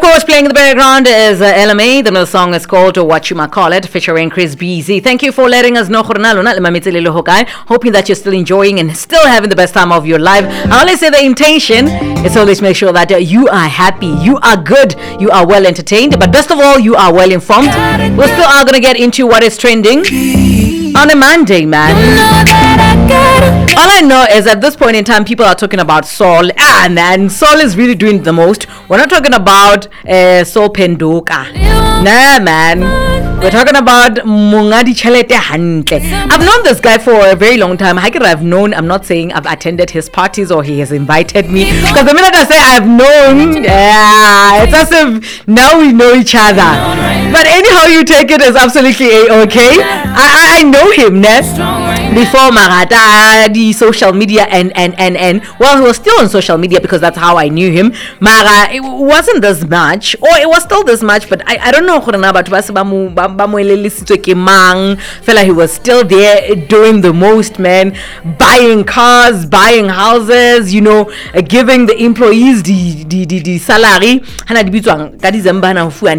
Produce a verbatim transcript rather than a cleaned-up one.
course, playing in the background is uh, L M A. The middle song is called What You Might Call It, featuring Chris B Z. Thank you for letting us know. Hoping that you're still enjoying and still having the best time of your life. I always say the intention is always make sure that uh, you are happy, you are good, you are well entertained, but best of all, you are well informed. We're still are going to get into what is trending on a Monday, man. All I know is at this point in time, people are talking about Saul. Ah, man, Saul is really doing the most. We're not talking about uh, Saul Pendoka. Nah, man. We're talking about Mungadi Chalete Hantle. I've known this guy for a very long time. I've known, I'm not saying I've attended his parties or he has invited me. Because the minute I say I've known, yeah, it's as if now we know each other. But anyhow you take it is absolutely okay. I, I, I know him, ne? Before Marata, the social media and, and, and, and, well, he was still on social media because that's how I knew him. Mara, it wasn't this much, or it was still this much, but I, I don't know. Felt like he was still there doing the most, man. Buying cars, buying houses, you know, uh, giving the employees the, the, the, the salary.